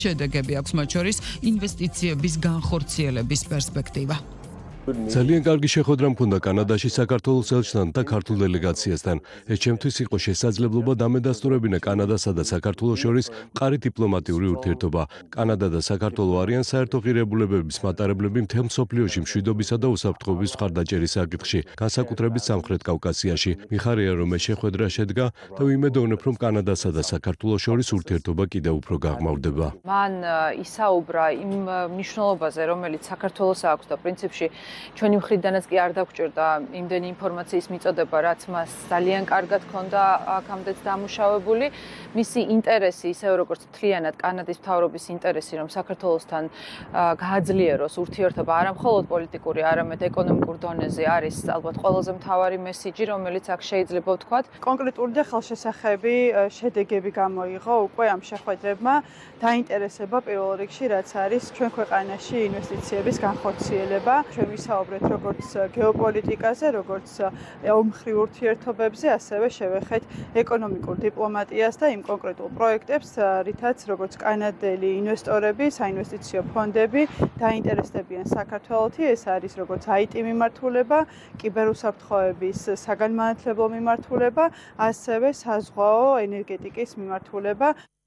შედეგები აქვს მათ შორის ინვესტიციების განხორციელების პერსპექტივა. ძალიან კარგი შეხვედრა მქონდა კანადაში საქართველოს ელჩთან და ქართულ დელეგაციასთან. ეს ჩემთვის იყო შესაძლებლობა დამედასტურებინა კანადასა და საქართველოს შორის მყარი დიპლომატიური ურთიერთობა. კანადა და საქართველო არიან საერთო ღირებულებების მატარებლები მთელ მსოფლიოში მშვიდობისა და უსაფრთხოების მხარდაჭერის საკითხში, განსაკუთრებით სამხრეთ კავკასიაში. მიხარია, რომ ეს შეხვედრა შედგა და ვიმედოვნებ, რომ კანადასა და საქართველოს შორის ურთიერთობა კიდევ უფრო გაღმავდება. მან ისაუბრა იმ მნიშვნელობაზე, რომელიც საქართველოს აქვს და პრინციპში ჩვენი მხრიდანაც კი არ დაგვჭირდა იმდენი ინფორმაციის მიწოდება, რაც მას ძალიან კარგად ჰქონდა აქამდეც დამუშავებული. მისი ინტერესი, ისევე როგორც მთლიანად კანადის მთავრობის ინტერესი, რომ საქართველოსთან გააძლიეროს ურთიერთობა არა მხოლოდ პოლიტიკური, არამედ ეკონომიკურ დონეზე არის ალბათ ყველაზე მთავარი მესიჯი, რომელიც აქ შეიძლება ვთქვათ. კონკრეტული და ხელშესახები შედეგები გამოიღო უკვე ამ შეხვედრებმა დაინტერესება პირველ რიგში, რაც არის ჩვენ ქვეყანაში ინვესტიციების განხორციელება. ჩვენ ვისაუბრეთ როგორც გეოპოლიტიკაზე, როგორც ომხრივ ურთიერთობებზე, ასევე შევეხეთ ეკონომიკურ დიპლომატიას და იმ კონკრეტულ პროექტებს, რითაც როგორც კანადელი ინვესტორები, საინვესტიციო ფონდები დაინტერესდებიან საქართველოში. ეს არის როგორც IT მიმართულება, კიბერუსაფრთხოების საგანმანათლებლო მიმართულება, ასევე საზღვაო ენერგეტიკის მიმართულება.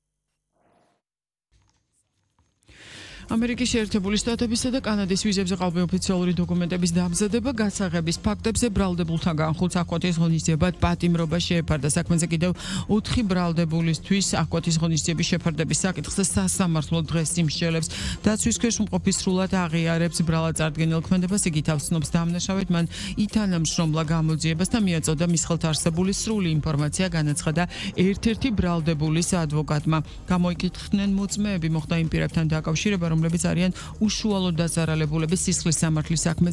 ამერიკის შეერთებული შტატებისა და კანადის ვიზებზე ყალბი ოფიციალური დოკუმენტების დამზადება გასაღების ფაქტებზე ბრალდებულთან განხილვის აკვეთის ღონისძიებად პატიმრობა შეეფარდა. საქმეზე კიდევ 4 ბრალდებულისთვის აკვეთის ღონისძიების შეფარდების საკითხზე სასამართლო დღეს იმსჯელებს. დაცვის ქვეშ მყოფი სრულად აღიარებს ბრალად წარდგენილ ქმედებას. იგი თავს ცნობს დამნაშავედ, მან ითანამშრომლა გამოძიებას და მიაწოდა მის ხელთ არსებული სრული ინფორმაცია განაცხადა ერთ-ერთი ბრალდებულის ადვოკატმა. გამოიკითხნენ მოწმეები მოხდა იმ პირებთან დაკავშირება, რომლებიც არიან უშუალო დაზარალებულების სისხლის სამართლის საქმეზე